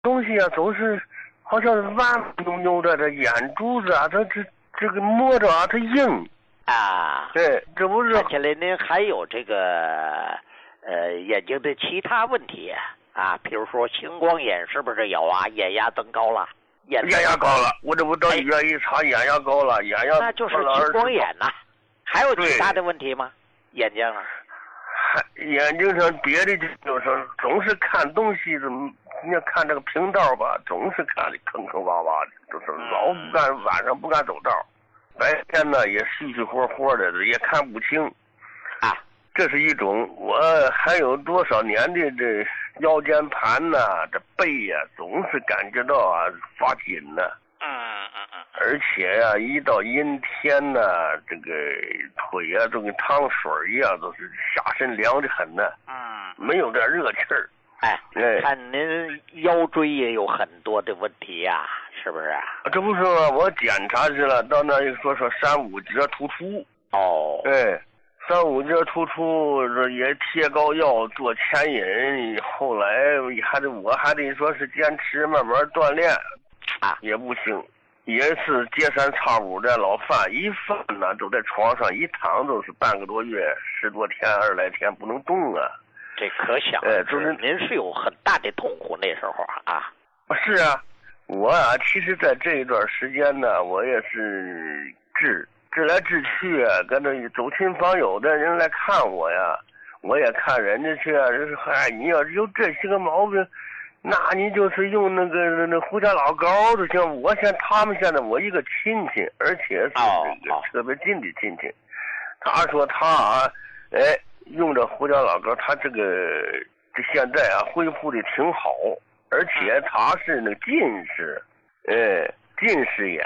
东西啊，总是好像是弯扭扭的，这眼珠子啊，这个摸着啊，它硬啊。 对，这不是。 看起来您还有这个眼睛的其他问题啊，比如说青光眼是不是有啊？眼压增高了， 眼压高了，我这不到医院一查，眼压高了，眼压那就是青光眼呐。还有其他的问题吗？眼睛啊？ 眼睛上别的就是总是看东西，你看这个频道吧，总是看的坑坑洼洼的，就是老不敢晚上不敢走道，白天呢也虚虚活活的，也看不清啊。 这是一种。我还有多少年的这腰间盘呐，这背呀，总是感觉到啊发紧呢。而且呀，一到阴天呢，这个腿啊，就跟烫水一样，都是下身凉得很呢。没有点热气儿。 看您腰椎也有很多的问题呀，是不是啊？ 这不是吗？我检查去了，到那一说三五节突出。 哦。 三五节突出，也贴膏药做牵引，后来我还得说是坚持慢慢锻炼啊， 也不行。也是隔三差五的老犯，一犯呢都在床上一躺都是半个多月，10多天20来天不能动啊。 这可想就是您是有很大的痛苦那时候啊。 是啊，我啊，其实在这一段时间呢，我也是治来治去啊，跟着走亲访友的人来看我呀，我也看人家去啊，就是你要是有这些个毛病，那你就是用那胡椒老膏就行。他们现在我一个亲戚，而且是这个特别近的亲戚，他说他用着胡椒老膏，他这现在啊恢复的挺好，而且他是那近视，近视眼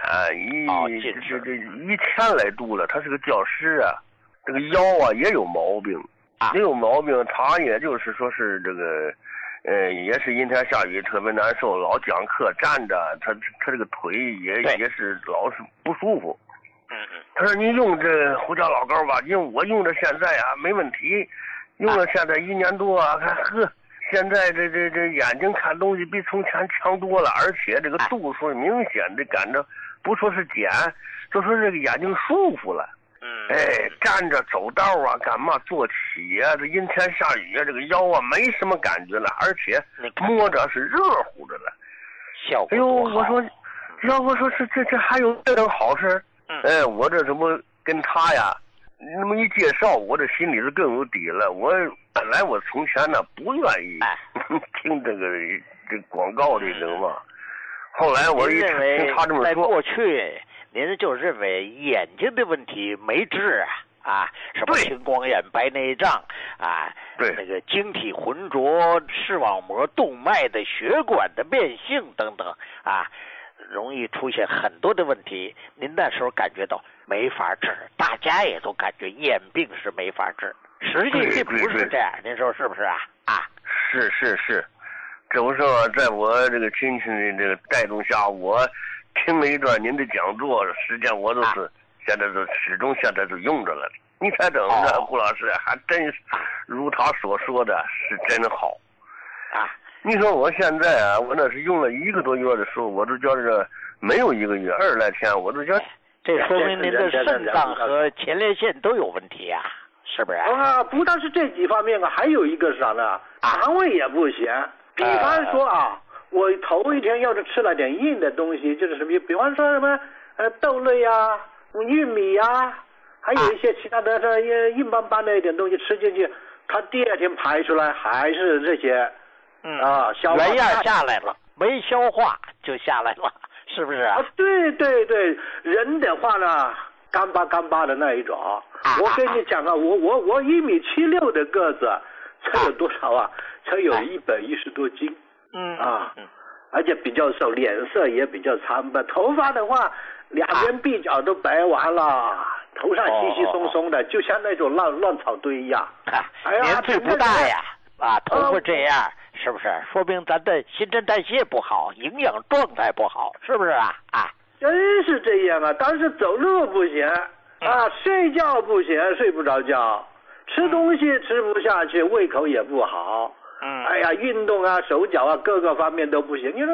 1000来度了，他是个教师啊，这个腰啊也有毛病，他也就是说是这个。也是阴天下雨特别难受，老讲课站着，他这个腿也是老是不舒服。他说你用这胡椒老膏吧，我用着现在啊没问题，用了现在1年多啊，现在这眼睛看东西比从前强多了，而且这个度数明显的感着，不说是减，就说这个眼睛舒服了。站着走道啊，干嘛坐起啊？这阴天下雨啊，这个腰啊没什么感觉了，而且摸着是热乎着了。 效果多好。 我说这还有这种好事？我这怎么跟他呀？那么一介绍，我这心里是更有底了。本来我从前呢不愿意听这广告的人嘛，后来我一听他这么说， 在过去。您就认为眼睛的问题没治啊？什么青光眼、白内障啊？ 对， 那个晶体浑浊、视网膜动脉的血管的变性等等啊，容易出现很多的问题。您那时候感觉到没法治，大家也都感觉眼病是没法治。实际并不是这样，您说是不是啊？ 是，这不是在我这个亲戚的这个带动下，我。听了一段您的讲座，实际上我都是现在始终现在都用着了。你才整的胡老师还真是如他所说的是真好啊！ 你说我现在啊，我那是用了1个多月的时候，我都觉着没有1个月20来天，我都觉得这说明您的肾脏和前列腺都有问题啊，是不是啊？不但是这几方面啊，还有一个是啥呢？肠胃也不行。比方说啊。我头一天要是吃了点硬的东西，就是什么，比方说什么豆类啊、玉米啊，还有一些其他的这硬邦邦的一点东西吃进去，它第2天排出来还是这些，消化原样下来了，没消化就下来了，是不是啊？ 对，人的话呢，干巴的那一种。我跟你讲啊，我1.76米的个子，才有多少啊？才有110多斤。而且比较瘦，脸色也比较苍白，头发的话2边鬓角都白完了，头上稀稀松松的，就像那种乱草堆一样。 年岁不大呀，头发这样，是不是？说明咱的新陈代谢不好，营养状态不好，是不是啊？ 真是这样啊！但是走路不行睡觉不行，睡不着觉，吃东西吃不下去，胃口也不好。 哎呀，运动啊，手脚啊，各个方面都不行。因为